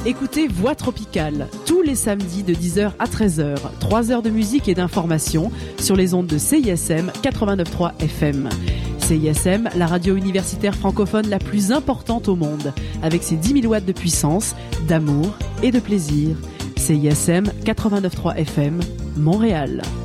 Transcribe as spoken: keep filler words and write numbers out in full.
Écoutez Voix Tropicale, tous les samedis de dix heures à treize heures. trois heures de musique et d'information sur les ondes de C I S M quatre-vingt-neuf virgule trois F M. C I S M, la radio universitaire francophone la plus importante au monde, avec ses dix mille watts de puissance, d'amour et de plaisir. C I S M quatre-vingt-neuf virgule trois F M, Montréal.